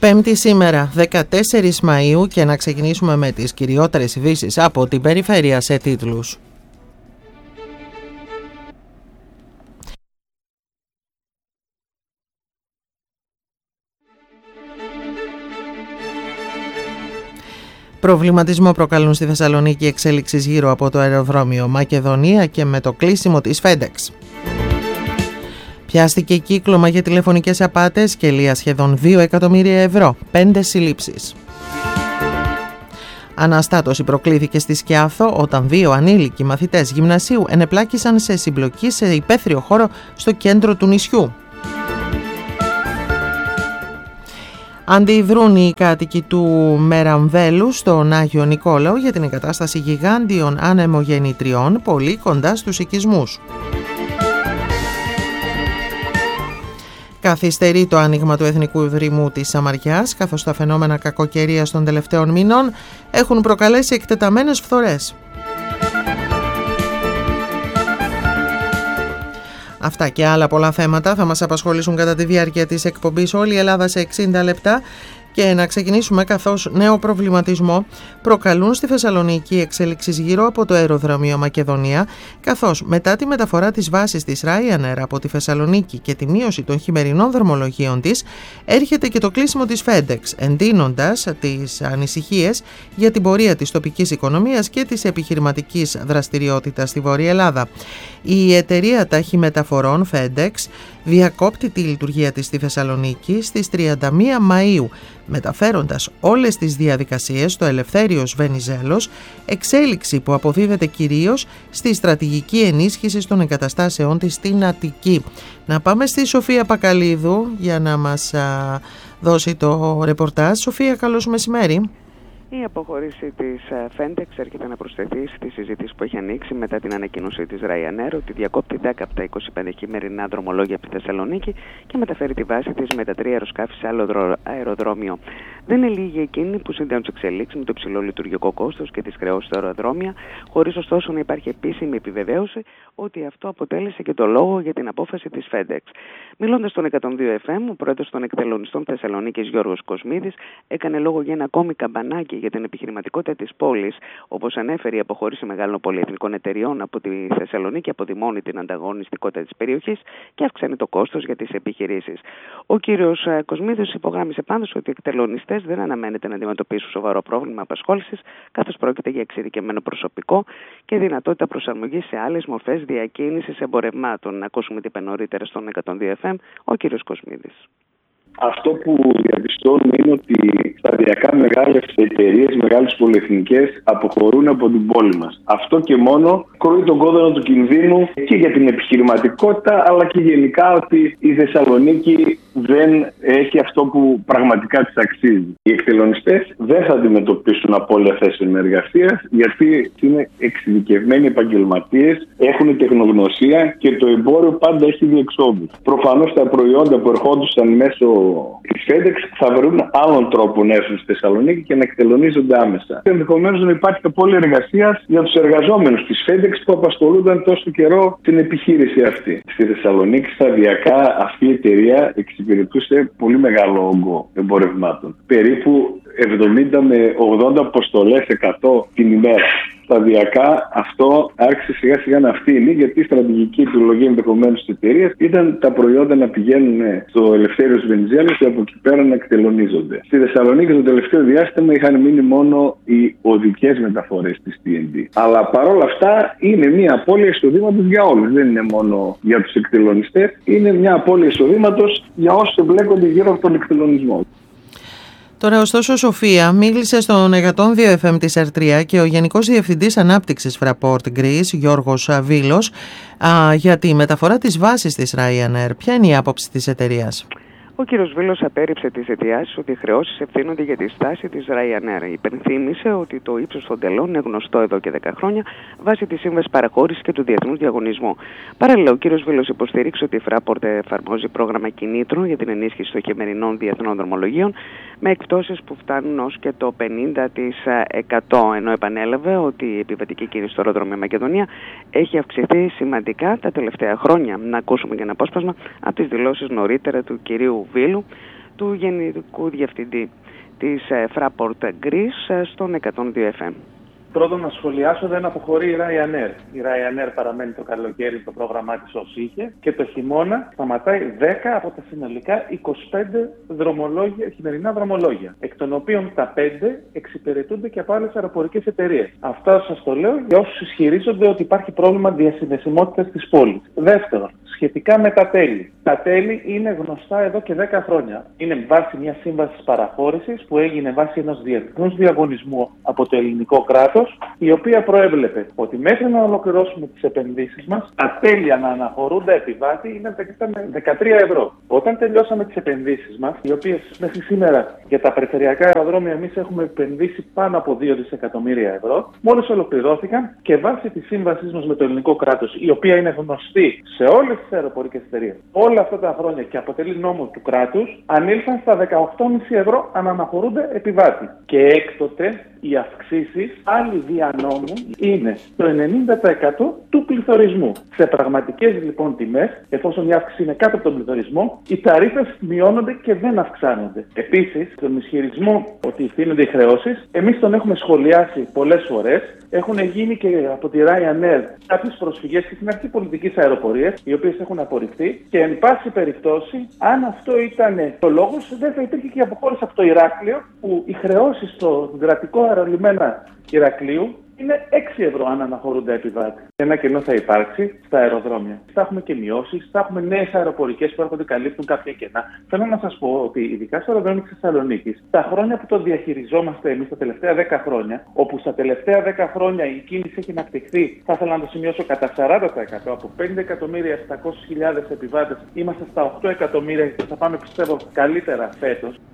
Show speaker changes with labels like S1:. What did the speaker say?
S1: Πέμπτη σήμερα, 14 Μαΐου, και να ξεκινήσουμε με τις κυριότερες ειδήσεις από την περιφέρεια σε τίτλους. Προβληματισμό προκαλούν στη Θεσσαλονίκη εξέλιξεις γύρω από το αεροδρόμιο Μακεδονία και με το κλείσιμο της FedEx. Πιάστηκε κύκλωμα για τηλεφωνικές απάτες και λία σχεδόν 2 εκατομμύρια ευρώ, 5 συλλήψεις. Αναστάτωση προκλήθηκε στη Σκιάθο όταν 2 ανήλικοι μαθητές γυμνασίου ενεπλάκησαν σε συμπλοκή σε υπαίθριο χώρο στο κέντρο του νησιού. Αντιδρούν οι κάτοικοι του Μεραμβέλου στον Άγιο Νικόλαο για την εγκατάσταση γιγάντιων ανεμογεννητριών πολύ κοντά στους οικισμούς. Καθυστερεί το άνοιγμα του Εθνικού Ιδρυμού της Σαμαριάς, καθώς τα φαινόμενα κακοκαιρίας των τελευταίων μηνών έχουν προκαλέσει εκτεταμένες φθορές. Αυτά και άλλα πολλά θέματα θα μας απασχολήσουν κατά τη διάρκεια της εκπομπής Όλη η Ελλάδα σε 60 λεπτά. Και να ξεκινήσουμε, καθώς νέο προβληματισμό προκαλούν στη Θεσσαλονίκη εξέλιξεις γύρω από το αεροδρόμιο Μακεδονία, καθώς μετά τη μεταφορά της βάσης της Ryanair από τη Θεσσαλονίκη και τη μείωση των χειμερινών δρομολογίων της, έρχεται και το κλείσιμο της FedEx, εντείνοντας τις ανησυχίες για την πορεία της τοπικής οικονομίας και της επιχειρηματικής δραστηριότητας στη Βόρεια Ελλάδα. Η εταιρεία ταχυμεταφορών FedEx διακόπτει τη λειτουργία της στη Θεσσαλονίκη στις 31 Μαΐου, μεταφέροντας όλες τις διαδικασίες στο Ελευθέριος Βενιζέλος, εξέλιξη που αποδίδεται κυρίως στη στρατηγική ενίσχυση των εγκαταστάσεών της στην Αττική. Να πάμε στη Σοφία Πακαλίδου για να μας δώσει το ρεπορτάζ. Σοφία, καλώς μεσημέρι.
S2: Η αποχώρηση της FedEx έρχεται να προσθεθεί στη συζήτηση που έχει ανοίξει μετά την ανακοίνωση της Ryanair ότι διακόπτει 10 από τα 25 χειμερινά δρομολόγια από τη Θεσσαλονίκη και μεταφέρει τη βάση της με τα 3 αεροσκάφη σε άλλο αεροδρόμιο. Δεν είναι λίγοι εκείνοι που συνδέουν τις εξελίξεις με το ψηλό λειτουργικό κόστος και τις χρεώσεις στα αεροδρόμια, χωρίς ωστόσο να υπάρχει επίσημη επιβεβαίωση ότι αυτό αποτέλεσε και το λόγο για την απόφαση της FedEx. Μιλώντας στον 102 FM, ο πρόεδρος των εκτελονιστών Θεσσαλονίκης Γιώργος Κοσμίδης έκανε λόγο για ένα ακόμη καμπανάκι για την επιχειρηματικότητα της πόλης. Όπως ανέφερε, η αποχώρηση μεγάλων πολυεθνικών εταιριών από τη Θεσσαλονίκη αποδημώνει την ανταγωνιστικότητα της περιοχής και αυξάνει το κόστος για τις επιχειρήσεις. Ο κύριος Κοσμίδης υπογράμμισε πάντως ότι οι εκτελονιστές δεν αναμένεται να αντιμετωπίσουν σοβαρό πρόβλημα απασχόλησης, καθώς πρόκειται για εξειδικευμένο προσωπικό και δυνατότητα προσαρμογής σε άλλες μορφές διακίνησης εμπορευμάτων. Να ακούσουμε τι είπε νωρίτερα στον 102 FM ο κύριος Κοσμίδης.
S3: Αυτό που διαπιστώνουμε είναι ότι σταδιακά μεγάλες εταιρείες, μεγάλες πολυεθνικές αποχωρούν από την πόλη μας. Αυτό και μόνο κρούει τον κόδωνα του κινδύνου και για την επιχειρηματικότητα, αλλά και γενικά ότι η Θεσσαλονίκη δεν έχει αυτό που πραγματικά της αξίζει. Οι εκτελονιστές δεν θα αντιμετωπίσουν απώλεια θέσεων εργασίας, γιατί είναι εξειδικευμένοι επαγγελματίες, έχουν τεχνογνωσία και το εμπόριο πάντα έχει διεξόδους. Προφανώς τα προϊόντα που ερχόντουσαν μέσω της FedEx θα βρουν άλλον τρόπο να έρθουν στη Θεσσαλονίκη και να εκτελονίζονται άμεσα. Ενδεχομένως να υπάρχει απώλεια εργασίας για τους εργαζόμενους της FedEx που απασχολούνταν τόσο καιρό την επιχείρηση αυτή. Στη Θεσσαλονίκη σταδιακά αυτή η εταιρεία εξυπηρετούσε πολύ μεγάλο όγκο εμπορευμάτων. Περίπου 70 με 80 αποστολές 100 την ημέρα. Σταδιακά αυτό άρχισε σιγά σιγά να φθήνει, γιατί η στρατηγική επιλογή ενδεχομένως της εταιρείας ήταν τα προϊόντα να πηγαίνουν στο Ελευθέριος Βενιζέλος και από εκεί πέρα να εκτελονίζονται. Στη Θεσσαλονίκη το τελευταίο διάστημα είχαν μείνει μόνο οι οδικές μεταφορές της TNT. Αλλά παρόλα αυτά είναι μια απώλεια εισοδήματος για όλους. Δεν είναι μόνο για τους εκτελονιστές, είναι μια απώλεια εισοδήματος για όσους εμπλέκονται γύρω από τον εκτελονισμό.
S1: Τώρα, ωστόσο, Σοφία μίλησε στον 102 FM της ΕΡΤΡΙΑ και ο Γενικός Διευθυντής Ανάπτυξης Fraport Greece, Γιώργος Βίλος, για τη μεταφορά της βάσης της Ryanair. Ποια είναι η άποψη της εταιρείας?
S2: Ο κ. Βίλος απέρριψε τις αιτιάσεις ότι οι χρεώσεις ευθύνονται για τη στάση της Ryanair. Υπενθύμησε ότι το ύψος των τελών είναι γνωστό εδώ και 10 χρόνια βάσει της σύμβασης παραχώρησης και του διεθνούς διαγωνισμού. Παράλληλα, ο κ. Βίλος υποστήριξε ότι η Fraport εφαρμόζει πρόγραμμα κινήτρων για την ενίσχυση των χειμερινών διεθνών δρομολογίων με εκπτώσεις που φτάνουν ως και το 50%. Ενώ επανέλαβε ότι η επιβατική κίνηση στο αεροδρόμιο Μακεδονία έχει αυξηθεί σημαντικά τα τελευταία χρόνια. Να ακούσουμε και ένα απόσπασμα από τις δηλώσεις νωρίτερα του κυρίου Βίλου, του Γενικού Διευθυντή της Fraport Greece στον 102 FM.
S4: Πρώτον, να σχολιάσω, δεν αποχωρεί η Ryanair. Η Ryanair παραμένει το καλοκαίρι το πρόγραμμά της ως είχε και το χειμώνα σταματάει 10 από τα συνολικά 25 χειμερινά δρομολόγια. Εκ των οποίων τα 5 εξυπηρετούνται και από άλλες αεροπορικές εταιρείες. Αυτό σας το λέω για όσους ισχυρίζονται ότι υπάρχει πρόβλημα διασυνδεσιμότητας της πόλης. Δεύτερον, σχετικά με τα τέλη. Τα τέλη είναι γνωστά εδώ και 10 χρόνια. Είναι βάση μια σύμβαση παραχώρησης που έγινε βάσει ενός διεθνούς διαγωνισμού από το ελληνικό κράτος, η οποία προέβλεπε ότι μέχρι να ολοκληρώσουμε τις επενδύσεις μας, τα τέλη να αναχωρούνται επιβάτη είναι 13 ευρώ. Όταν τελειώσαμε τις επενδύσεις μας, οι οποίες μέχρι σήμερα για τα περιφερειακά αεροδρόμια εμείς έχουμε επενδύσει πάνω από 2 δισεκατομμύρια ευρώ, μόλις ολοκληρώθηκαν και βάσει της σύμβασής μας με το ελληνικό κράτος, η οποία είναι γνωστή σε όλες τις αεροπορικές εταιρείες όλα αυτά τα χρόνια και αποτελεί νόμο του κράτους, ανήλθαν στα 18,5 ευρώ αν αναχωρούνται επιβάτη. Και έκτοτε οι αυξήσεις πάλι δια νόμου είναι το 90% του πληθωρισμού. Σε πραγματικές λοιπόν τιμές, εφόσον η αύξηση είναι κάτω από τον πληθωρισμό, οι ταρίφες μειώνονται και δεν αυξάνονται. Επίσης, τον ισχυρισμό ότι ευθύνονται οι χρεώσεις, εμείς τον έχουμε σχολιάσει πολλές φορές. Έχουν γίνει και από τη Ryanair κάποιες προσφυγές και στην αρχή πολιτικής αεροπορίας, οι οποίες έχουν απορριφθεί. Και εν πάση περιπτώσει, αν αυτό ήταν το λόγος, δεν θα υπήρχε και η αποχώρηση από το Ηράκλειο, που οι χρεώσεις στο κρατικό αερολιμένα Ηρακλείου είναι 6 ευρώ αν αναχωρούνται επιβάτη. Ένα κενό θα υπάρξει στα αεροδρόμια. Θα έχουμε και μειώσεις, θα έχουμε νέες αεροπορικές που έρχονται καλύπτουν κάποια κενά. Θέλω να σας πω ότι ειδικά στο αεροδρόμιο της Θεσσαλονίκης, τα χρόνια που το διαχειριζόμαστε εμείς τα τελευταία 10 χρόνια, όπου στα τελευταία 10 χρόνια η κίνηση έχει αναπτυχθεί, θα ήθελα να το σημειώσω κατά 40%. Από 5.700.000 επιβάτες είμαστε στα 8 εκατομμύρια και θα πάμε πιστεύω καλύτερα φέτος.